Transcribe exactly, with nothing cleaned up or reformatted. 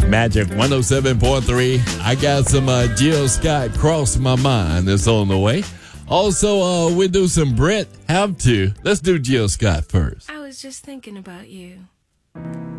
Magic one oh seven point three. I got some uh, Jill Scott, Cross My Mind, that's on the way. Also, uh, we do some Brett Have To. Let's do Jill Scott first. I was just thinking about you.